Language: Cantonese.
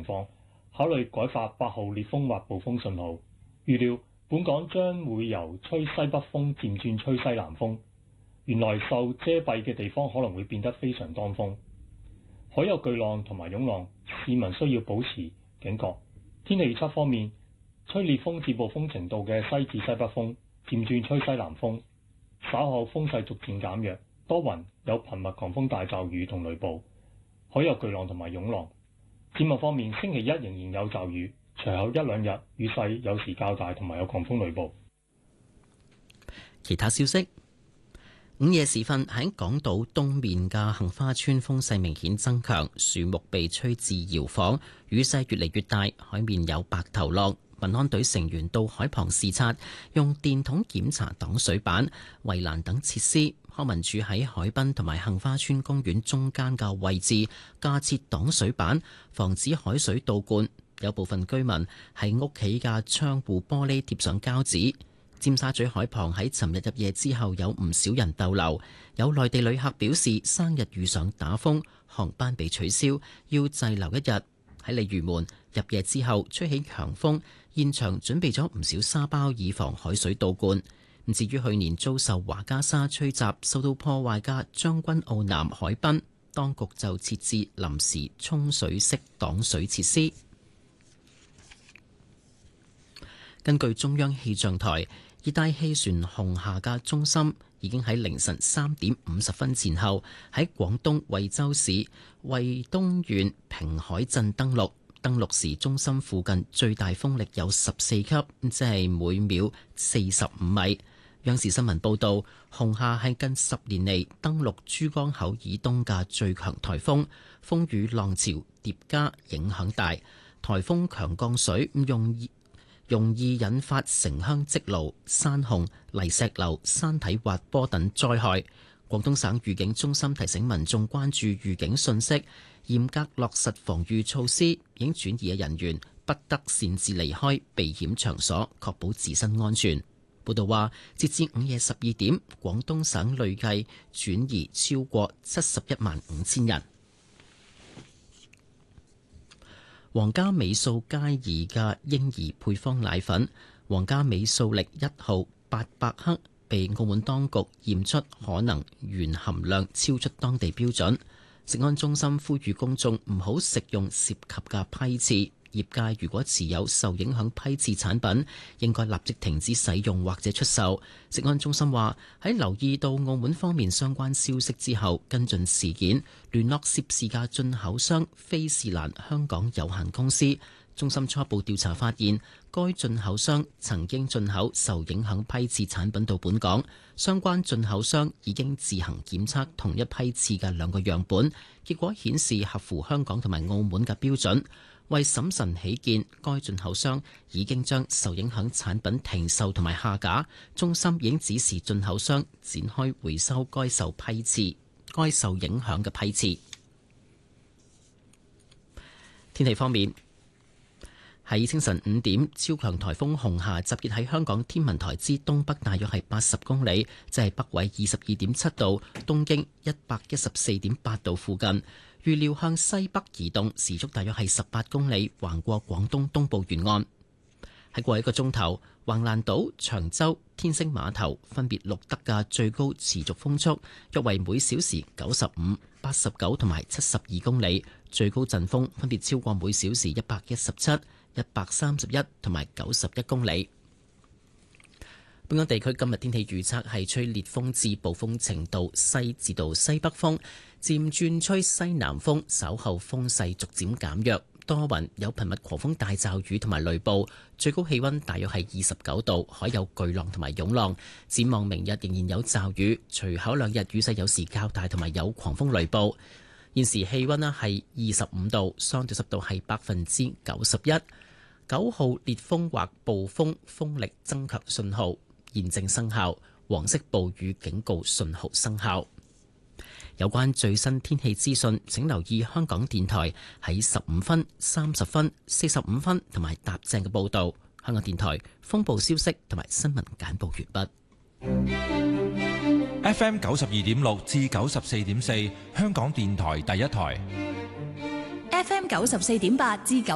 況，考慮改發8號烈風或暴風信號。預料本港將會由吹西北風漸轉吹西南風。原來受遮蔽嘅地方可能會變得非常當風，海有巨浪同埋湧浪，市民需要保持警覺。天氣預測方面，吹烈風至暴風程度嘅西至西北風，漸轉吹西南風，稍後風勢逐漸減弱，多雲，有頻密狂風大驟雨同雷暴，海有巨浪同埋湧浪。展望方面，星期一仍然有驟雨，隨後一兩日雨勢有時較大，同埋有狂風雷暴。 其他消息。午夜時分喺港島東面嘅杏花村風勢明顯增強，樹木被吹至搖晃，雨勢越嚟越大，海面有白頭浪。民安隊成員到海旁視察，用電筒檢查擋水板、圍欄等設施。康文署喺海濱同埋杏花村公園中間嘅位置架設擋水板，防止海水倒灌。有部分居民喺屋企嘅窗戶玻璃貼上膠紙。尖沙咀海旁喺尋日入夜之後有唔少人逗留，有內地旅客表示生日遇上打風，航班被取消，要滯留一日。喺鯉魚門入夜之後吹起強風，現場準備咗唔少沙包以防海水倒灌。至於去年遭受華加沙吹襲受到破壞嘅將軍澳南海濱，當局就設置臨時沖水式擋水設施。根據中央氣象台，熱帶氣旋紅霞嘅中心已經喺凌晨3點50分前後喺廣東惠州市惠東縣平海鎮登陸。登陸時，中心附近最大風力有14級，即係每秒45米。央視新聞報導，紅霞係近10年嚟登陸珠江口以東嘅最強颱風，風雨浪潮疊加，影響大。颱風強降水容易引發城鄉積澇、山洪、泥石流、山體滑坡等災害。廣東省預警中心提醒民眾關注預警信息，嚴格落實防禦措施。已經轉移嘅人員不得擅自離開避險場所，確保自身安全。報道話，截至午夜12點，廣東省累計轉移超過715000人。皇家美素佳怡嘅嬰兒配方奶粉皇家美素力1號800克被澳門當局驗出可能鉛含量超出當地標準。食安中心呼籲公眾唔好食用涉及嘅批次。業界如果持有受影響批次產品，應該立即停止使用或者出售。食安中心話喺留意到澳門方面相關消息之後，跟進事件，聯絡涉事嘅進口商菲士蘭香港有限公司。中心初步調查發現，該進口商曾經進口受影響批次產品到本港，相關進口商已經自行檢測同一批次嘅2個樣本，結果顯示合乎香港同埋澳門嘅標準。為審慎起見，該進口商已經將受影響產品停售同埋下架。中心已經指示進口商展開回收該受影響嘅批次。天氣方面，喺清晨5點，超強颱風紅霞集結喺香港天文台之東北，大約係80公里，即係北緯22.7度、東經114.8度附近。預料向西北移動，時速大約係18公里，橫過廣東東部沿岸。喺過去1個鐘頭，橫瀾島、長洲、天星碼頭分別錄得嘅最高持續風速約為每小時95、89同埋72公里，最高陣風分別超過每小時117、131同埋91公里。本港地區今日天氣預測係吹烈風至暴風程度，西至到西北風，漸轉吹西南風，稍後風勢逐漸減弱，多雲，有頻密狂風大驟雨同埋雷暴，最高氣溫大約係29度，海有巨浪同埋湧浪。展望明日仍然有驟雨，隨後2日雨勢有時較大，同埋有狂風雷暴。現時氣溫咧係25度，相對濕度係91%。9號烈風或暴風風力增強信號現正生效，黃色暴雨警告信號生效。有關最新天氣資訊，請留意香港電台喺15分、30分、45分同埋踏正嘅報導。香港電台風暴消息同埋新聞簡報完畢。FM 92.6至94.4，香港電台第一台。 FM 94.8至9。